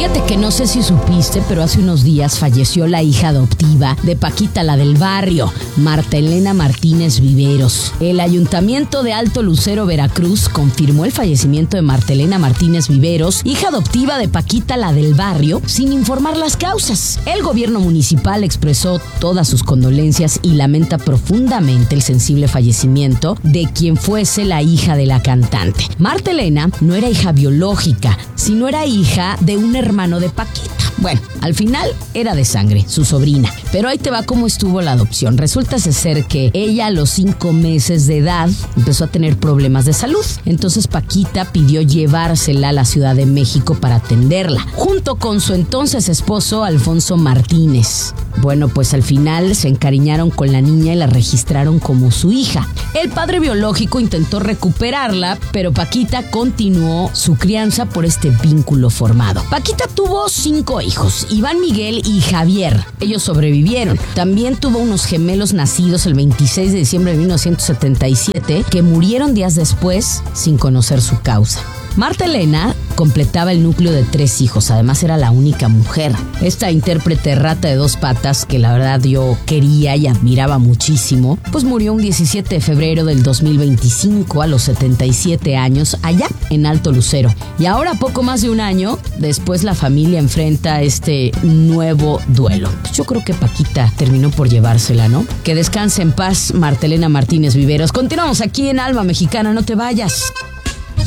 Fíjate que no sé si supiste, pero hace unos días falleció la hija adoptiva de Paquita, la del barrio, Marta Elena Martínez Viveros. El Ayuntamiento de Alto Lucero, Veracruz, confirmó el fallecimiento de Marta Elena Martínez Viveros, hija adoptiva de Paquita, la del barrio, sin informar las causas. El gobierno municipal expresó todas sus condolencias y lamenta profundamente el sensible fallecimiento de quien fuese la hija de la cantante. Marta Elena no era hija biológica, sino era hija de un hermano de Paquita. Bueno, al final era de sangre, su sobrina. Pero ahí te va cómo estuvo la adopción. Resulta ser que ella a los 5 meses de edad empezó a tener problemas de salud. Entonces Paquita pidió llevársela a la Ciudad de México para atenderla, junto con su entonces esposo Alfonso Martínez. Bueno, pues al final se encariñaron con la niña y la registraron como su hija. El padre biológico intentó recuperarla, pero Paquita continuó su crianza por este vínculo formado. Paquita tuvo 5 hijos, Iván, Miguel y Javier. Ellos sobrevivieron. También tuvo unos gemelos nacidos el 26 de diciembre de 1977 que murieron días después sin conocer su causa. Marta Elena completaba el núcleo de 3 hijos, además era la única mujer. Esta intérprete rata de 2 patas, que la verdad yo quería y admiraba muchísimo, pues murió un 17 de febrero del 2025 a los 77 años allá en Alto Lucero. Y ahora, poco más de un año después, la familia enfrenta este nuevo duelo. Pues yo creo que Paquita terminó por llevársela, ¿no? Que descanse en paz Marta Elena Martínez Viveros. Continuamos aquí en Alma Mexicana, no te vayas.